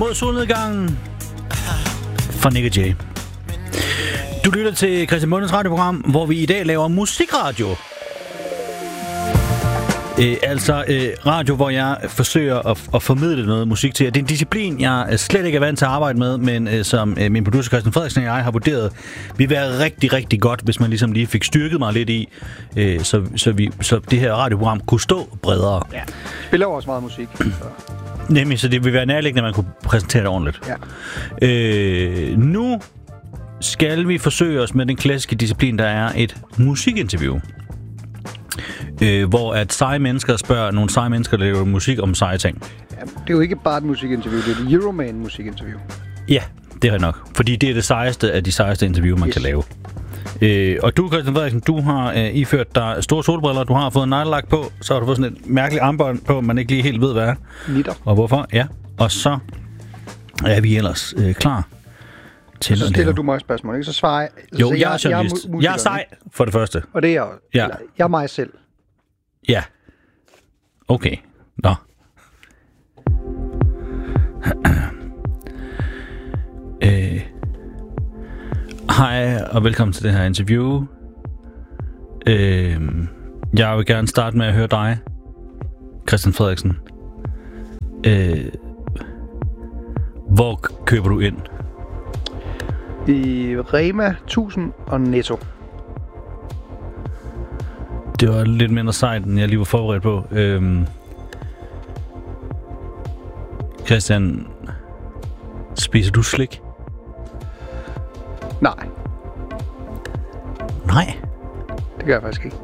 Mod solnedgangen fra Nick Jay. Du lytter til Christian Mundes radioprogram, hvor vi i dag laver musikradio. Radio, hvor jeg forsøger at formidle noget musik til jer. Det er en disciplin, jeg slet ikke er vant til at arbejde med, men som min producer Christian Frederiksen og jeg har vurderet, vil være rigtig, rigtig godt, hvis man ligesom lige fik styrket mig lidt i, så det her radioprogram kunne stå bredere. Ja. Vi laver også meget musik. Nemlig, så det vil være nærliggende, at man kunne præsentere det ordentligt. Ja. Nu skal vi forsøge os med den klassiske disciplin, der er et musikinterview. Hvor at seje mennesker spørger nogle seje mennesker, der laver musik om seje ting. Ja, det er jo ikke bare et musikinterview, det er et Euroman-musikinterview. Ja, det er nok. Fordi det er det sejeste af de sejeste interview, man kan lave. Og du, Christian Frederiksen, du har iført dig store solbriller, du har fået en neglelak på, så har du fået sådan et mærkeligt armbånd på, man ikke lige helt ved, hvad er. Nitter. Og hvorfor, ja. Og så er vi ellers klar til så stiller du mig et spørgsmål, ikke? Så svarer jeg. Jo, så jeg er journalist. Jeg er sej, for det første. Og det er jeg. Ja. Jeg er mig selv. Ja. Okay. Nå. Hej, og velkommen til det her interview. Jeg vil gerne starte med at høre dig, Christian Frederiksen. Hvor køber du ind? I Rema 1000 og Netto. Det var lidt mindre sejt, end jeg lige var forberedt på. Christian, spiser du slik? Nej. Nej? Det gør jeg faktisk ikke.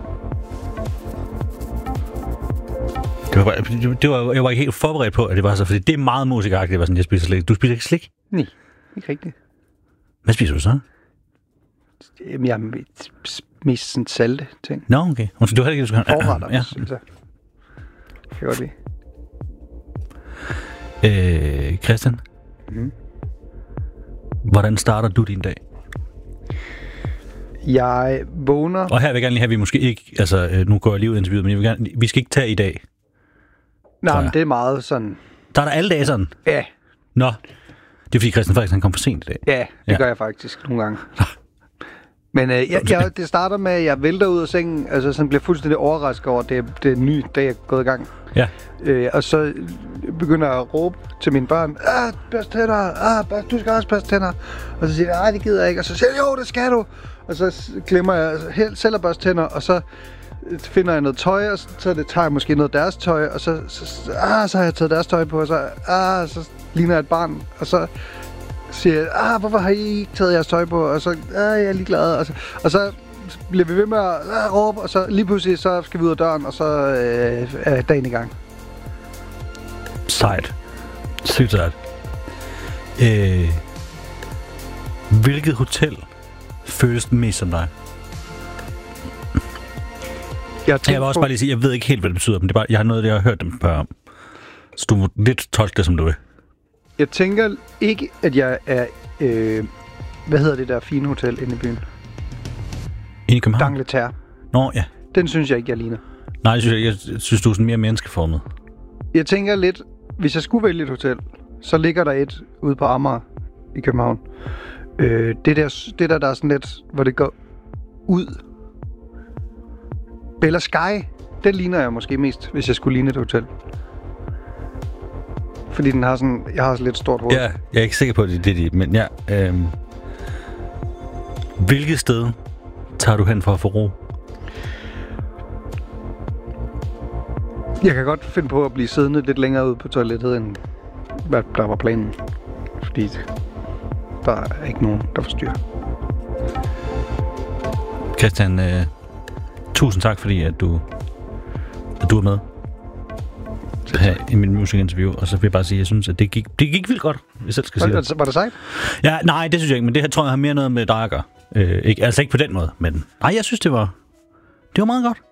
Jeg var ikke helt forberedt på, at det var så, fordi det er meget musikagtigt, det var sådan, jeg spiser slik. Du spiser ikke slik? Nej, ikke rigtigt. Hvad spiser du så? Jamen, jeg er mest sådan salte ting. Nå, okay. Du har ikke forretter, ja. synes jeg. Det kan godt lide. Christian? Mm. Hvordan starter du din dag? Jeg vågner... Og her vil jeg gerne lige have, vi måske ikke... Altså, nu går jeg lige ud i interviewet, men jeg vil gerne, vi skal ikke tage i dag. Nej, men det er meget sådan... Der er der alle dage sådan? Ja. Nå. Det er fordi Christian Frederiksen han kom for sent i dag. Ja, det gør jeg faktisk nogle gange. Men det starter med, at jeg vælter ud af sengen, altså sådan bliver fuldstændig overrasket over, det er en ny dag, jeg er gået i gang. Ja. Og så begynder jeg at råbe til mine børn, børst tænder, du skal også børste tænder. Og så siger jeg, nej, det gider jeg ikke. Og så siger jeg, jo, det skal du. Og så glemmer jeg selv at børste tænder, og så finder jeg noget tøj, og så tager jeg måske noget af deres tøj, og så har jeg taget deres tøj på, og så ligner jeg et barn, og så siger jeg, hvorfor har I ikke taget jeres tøj på? Og så, jeg er ligeglad. Og så bliver vi ved med at råbe, og så lige pludselig, så skal vi ud af døren, og så er dagen i gang. Sejt. Sygt sejt. Hvilket hotel føles mest som dig? Jeg vil også bare lige sige, jeg ved ikke helt, hvad det betyder, men det er bare, jeg har noget, jeg har hørt dem spørge om. Så du må lidt tolke det, som du vil. Jeg tænker ikke, at jeg er... hvad hedder det der fine hotel inde i byen? Inde i København? D'Angleterre. Nå, ja. Den synes jeg ikke, jeg ligner. Nej, jeg synes, du er sådan mere menneskeformet. Jeg tænker lidt, hvis jeg skulle vælge et hotel, så ligger der et ude på Amager i København. Det der er sådan lidt, hvor det går ud. Bella Sky, den ligner jeg måske mest, hvis jeg skulle ligne et hotel. Fordi den har sådan, jeg har sådan lidt stort hoved. Ja, jeg er ikke sikker på, at det er men ja. Hvilket sted tager du hen for at få ro? Jeg kan godt finde på at blive siddende lidt længere ude på toilettet, end hvad der var planen. Fordi der er ikke nogen, der forstyrrer. Christian, tusind tak, fordi at du er med her i min musikinterview, og så vil jeg bare sige, at jeg synes, at det gik vildt godt, hvis jeg selv skal sige det. Var det sejt? Ja, nej, det synes jeg ikke, men det her tror jeg har mere noget med dig at gøre. Altså ikke på den måde, men nej, jeg synes, det var meget godt.